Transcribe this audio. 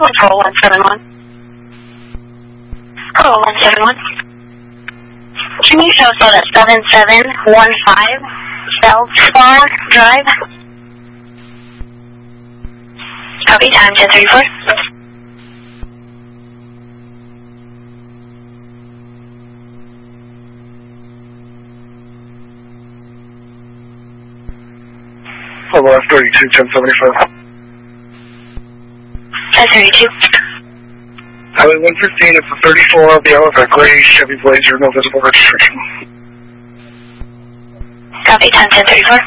Control 171. Control 171. Can you show us at 7715 Feldspar Drive? Copy, time 1034. Hello, 32, 1075. 1032. Highway 115, it's a 34 LBL with a gray Chevy Blazer, no visible registration. Copy, time 1034.